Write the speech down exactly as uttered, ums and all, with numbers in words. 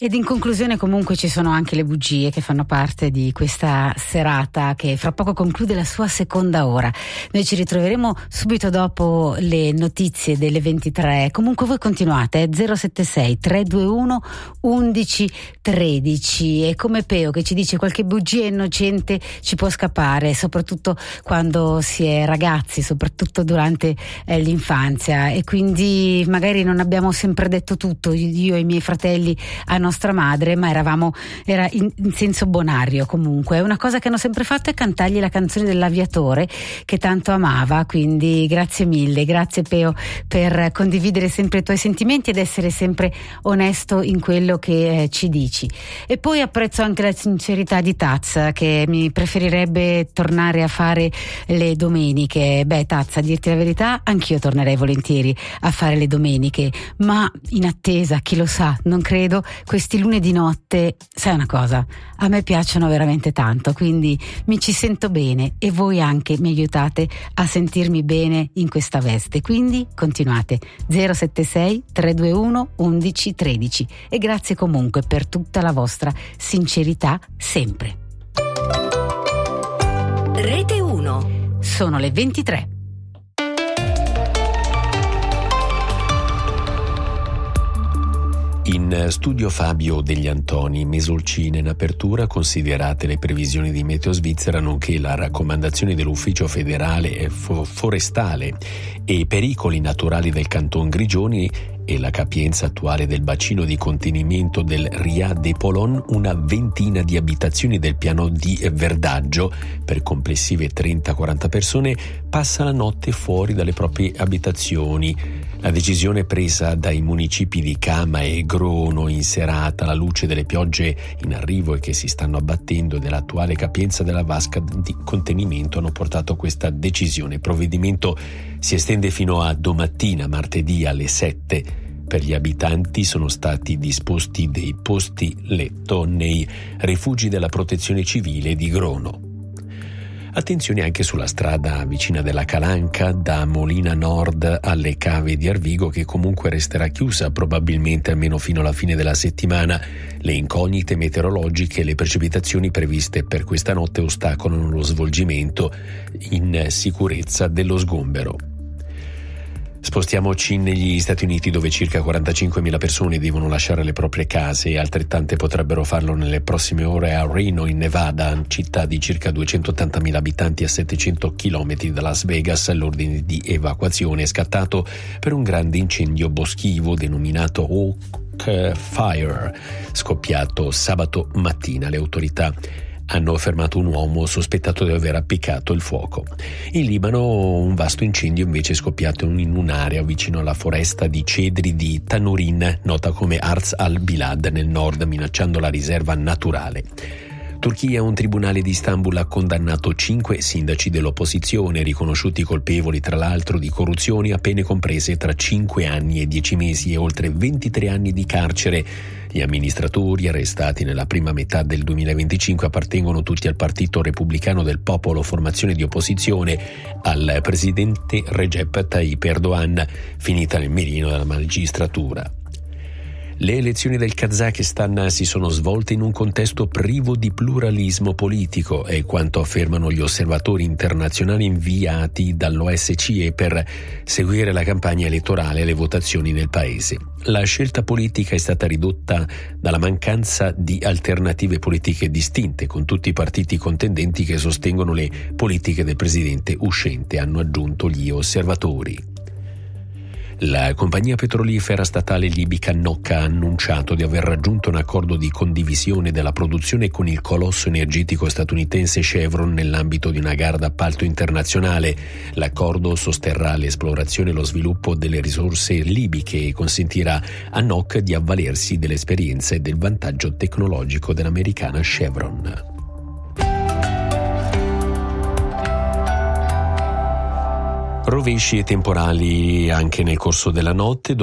Ed in conclusione comunque ci sono anche le bugie che fanno parte di questa serata che fra poco conclude la sua seconda ora. Noi ci ritroveremo subito dopo le notizie delle ventitré. Comunque voi continuate, eh? zero sette sei tre due uno undici tredici, e come Peo che ci dice qualche bugia innocente ci può scappare, soprattutto quando si è ragazzi, soprattutto durante eh, l'infanzia, e quindi magari non abbiamo sempre detto tutto, io e i miei fratelli a nostra madre, ma eravamo era in, in senso bonario. Comunque una cosa che hanno sempre fatto è cantargli la canzone dell'aviatore che tanto amava, quindi grazie mille, grazie Peo per condividere sempre i tuoi sentimenti ed essere sempre onesto in quello che eh, ci dici. E poi apprezzo anche la sincerità di Taz, che mi preferirebbe tornare a fare le domeniche. Beh Taz, a dirti la verità anch'io tornerei volentieri a fare le domeniche, ma in attesa, chi lo sa, non credo. Questi lunedì notte, sai una cosa, a me piacciono veramente tanto, quindi mi ci sento bene e voi anche mi aiutate a sentirmi bene in questa veste, quindi continuate. Zero sette sei tre due uno undici tredici, e grazie comunque per tutta la vostra sincerità sempre. Rete uno. Sono le ventitré. In studio Fabio degli Antoni, Mesolcine in apertura, considerate le previsioni di Meteo Svizzera nonché la raccomandazione dell'Ufficio federale forestale e i pericoli naturali del Canton Grigioni e la capienza attuale del bacino di contenimento del Ria de Polon, una ventina di abitazioni del piano di Verdaggio, per complessive trenta quaranta persone, passa la notte fuori dalle proprie abitazioni. La decisione presa dai municipi di Cama e Grono in serata alla luce delle piogge in arrivo e che si stanno abbattendo e dell'attuale capienza della vasca di contenimento hanno portato a questa decisione. Il provvedimento si estende fino a domattina, martedì alle sette. Per gli abitanti sono stati disposti dei posti letto nei rifugi della Protezione Civile di Grono. Attenzione anche sulla strada vicina della Calanca da Molina Nord alle Cave di Arvigo, che comunque resterà chiusa probabilmente almeno fino alla fine della settimana. Le incognite meteorologiche e le precipitazioni previste per questa notte ostacolano lo svolgimento in sicurezza dello sgombero. Spostiamoci negli Stati Uniti, dove circa quarantacinquemila persone devono lasciare le proprie case e altrettante potrebbero farlo nelle prossime ore a Reno in Nevada, città di circa duecentottantamila abitanti a settecento chilometri da Las Vegas. L'ordine di evacuazione è scattato per un grande incendio boschivo denominato Oak Fire, scoppiato sabato mattina. Le autorità hanno fermato un uomo sospettato di aver appiccato il fuoco. In Libano un vasto incendio invece è scoppiato in un'area vicino alla foresta di cedri di Tanurin, nota come Arz al-Bilad nel nord, minacciando la riserva naturale. Turchia, un tribunale di Istanbul ha condannato cinque sindaci dell'opposizione, riconosciuti colpevoli tra l'altro di corruzione, a pene comprese tra cinque anni e dieci mesi e oltre ventitré anni di carcere. Gli amministratori arrestati nella prima metà del duemilaventicinque appartengono tutti al Partito Repubblicano del Popolo, formazione di opposizione al presidente Recep Tayyip Erdogan, finita nel mirino della magistratura. Le elezioni del Kazakistan si sono svolte in un contesto privo di pluralismo politico, è quanto affermano gli osservatori internazionali inviati dall'O S C E per seguire la campagna elettorale e le votazioni nel paese. La scelta politica è stata ridotta dalla mancanza di alternative politiche distinte, con tutti i partiti contendenti che sostengono le politiche del presidente uscente, hanno aggiunto gli osservatori. La compagnia petrolifera statale libica NOC ha annunciato di aver raggiunto un accordo di condivisione della produzione con il colosso energetico statunitense Chevron nell'ambito di una gara d'appalto internazionale. L'accordo sosterrà l'esplorazione e lo sviluppo delle risorse libiche e consentirà a NOC di avvalersi dell'esperienza e del vantaggio tecnologico dell'americana Chevron. Rovesci e temporali anche nel corso della notte.